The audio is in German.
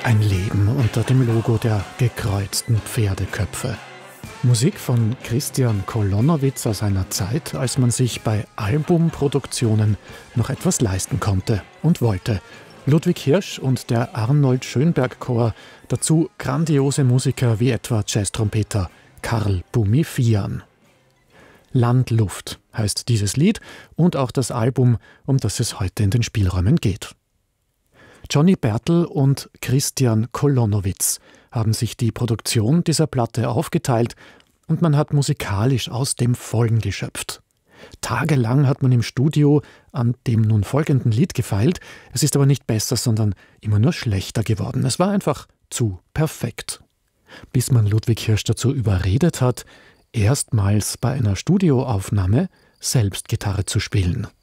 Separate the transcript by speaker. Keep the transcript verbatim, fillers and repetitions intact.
Speaker 1: Ein Leben unter dem Logo der gekreuzten Pferdeköpfe. Musik von Christian Kolonowitz aus einer Zeit, als man sich bei Albumproduktionen noch etwas leisten konnte und wollte. Ludwig Hirsch und der Arnold Schönberg Chor, dazu grandiose Musiker wie etwa Jazztrompeter Karl Bumifian. Land, Luft heißt dieses Lied und auch das Album, um das es heute in den Spielräumen geht. Johnny Bertel und Christian Kolonowitz haben sich die Produktion dieser Platte aufgeteilt und man hat musikalisch aus dem Vollen geschöpft. Tagelang hat man im Studio an dem nun folgenden Lied gefeilt. Es ist aber nicht besser, sondern immer nur schlechter geworden. Es war einfach zu perfekt. Bis man Ludwig Hirsch dazu überredet hat, erstmals bei einer Studioaufnahme selbst Gitarre zu spielen.